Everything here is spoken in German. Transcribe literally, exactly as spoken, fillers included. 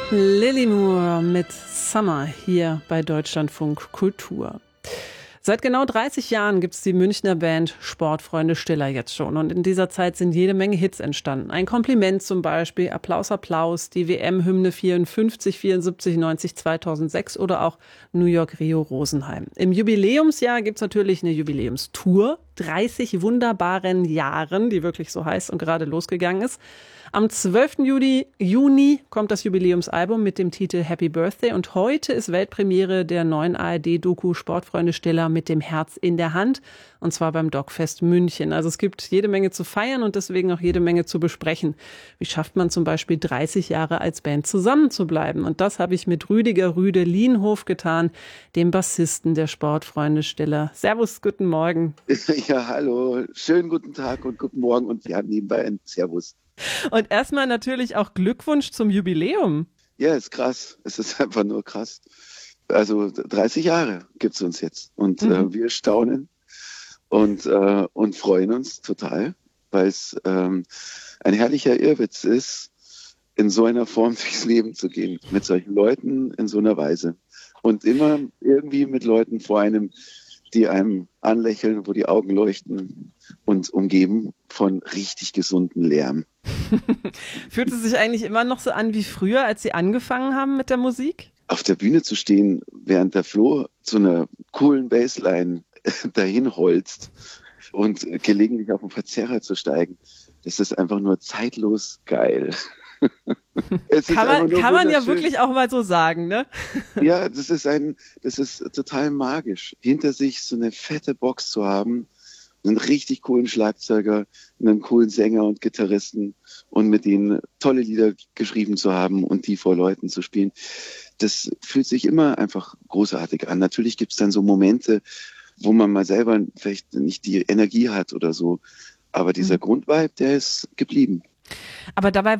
Lily Moore mit Summer hier bei Deutschlandfunk Kultur. Seit genau dreißig Jahren gibt es die Münchner Band Sportfreunde Stiller jetzt schon. Und in dieser Zeit sind jede Menge Hits entstanden. Ein Kompliment zum Beispiel, Applaus, Applaus, die W M-Hymne vierundfünfzig, vierundsiebzig, neunzig, zweitausendsechs oder auch New York, Rio, Rosenheim. Im Jubiläumsjahr gibt es natürlich eine Jubiläumstour. dreißig wunderbaren Jahren, die wirklich so heißt und gerade losgegangen ist. Am zwölften Juni, Juni kommt das Jubiläumsalbum mit dem Titel Happy Birthday und heute ist Weltpremiere der neuen A R D-Doku Sportfreunde Stiller mit dem Herz in der Hand und zwar beim Dogfest München. Also es gibt jede Menge zu feiern und deswegen auch jede Menge zu besprechen. Wie schafft man zum Beispiel dreißig Jahre als Band zusammenzubleiben? Und das habe ich mit Rüdiger Rüde Lienhof getan, dem Bassisten der Sportfreunde Stiller. Servus, guten Morgen. Ja, hallo, schönen guten Tag und guten Morgen und wir haben nebenbei ein Servus. Und erstmal natürlich auch Glückwunsch zum Jubiläum. Ja, ist krass. Es ist einfach nur krass. Also dreißig Jahre gibt es uns jetzt und mhm. äh, wir staunen und, äh, und freuen uns total, weil es ähm, ein herrlicher Irrwitz ist, in so einer Form durchs Leben zu gehen, mit solchen Leuten in so einer Weise und immer irgendwie mit Leuten vor einem, die einem anlächeln, wo die Augen leuchten und umgeben von richtig gesundem Lärm. Fühlt es sich eigentlich immer noch so an wie früher, als Sie angefangen haben mit der Musik? Auf der Bühne zu stehen, während der Flo zu einer coolen Bassline dahin holzt und gelegentlich auf den Verzerrer zu steigen, das ist einfach nur zeitlos geil. Es kann man, kann man ja wirklich auch mal so sagen, ne? Ja, das ist ein, das ist total magisch, hinter sich so eine fette Box zu haben, einen richtig coolen Schlagzeuger, einen coolen Sänger und Gitarristen und mit denen tolle Lieder geschrieben zu haben und die vor Leuten zu spielen. Das fühlt sich immer einfach großartig an. Natürlich gibt es dann so Momente, wo man mal selber vielleicht nicht die Energie hat oder so, aber dieser mhm. Grundvibe, der ist geblieben. Aber dabei